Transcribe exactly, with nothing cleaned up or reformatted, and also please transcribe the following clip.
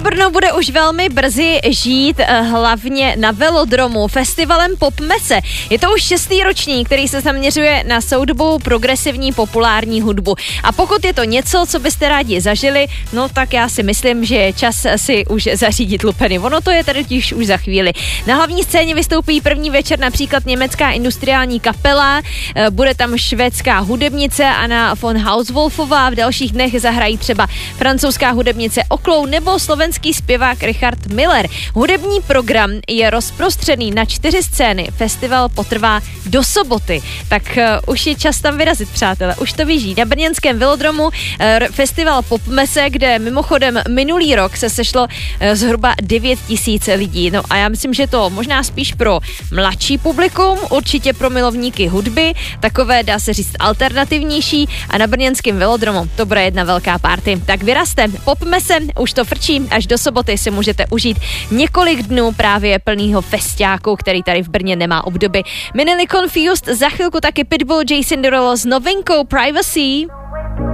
Brno bude už velmi brzy žít hlavně na velodromu festivalem Popmese. Je to už šestý ročník, který se zaměřuje na soudobou progresivní populární hudbu. A pokud je to něco, co byste rádi zažili, no tak já si myslím, že je čas si už zařídit lupeny. Ono to je tady totiž už za chvíli. Na hlavní scéně vystoupí první večer například německá industriální kapela, bude tam švédská hudebnice Anna von Hauswolfová, v dalších dnech zahrají třeba francouzská hudebnice Oklou nebo slovenský zpěvák Richard Miller. Hudební program je rozprostřený na čtyři scény. Festival potrvá do soboty. Tak uh, už je čas tam vyrazit, přátelé. Už to běží. Na brněnském velodromu uh, festival Popmese, kde mimochodem minulý rok se sešlo uh, zhruba devět tisíc lidí. No a já myslím, že to možná spíš pro mladší publikum, určitě pro milovníky hudby, takové dá se říct alternativnější, a na brněnském velodromu to bude jedna velká party. Tak vyrazte. Popmese, už to frčí, až do soboty si můžete užít několik dnů právě plnýho festiáku, který tady v Brně nemá obdoby. Minili Confused, za chvilku taky Pitbull, Jason Derulo s novinkou Privacy.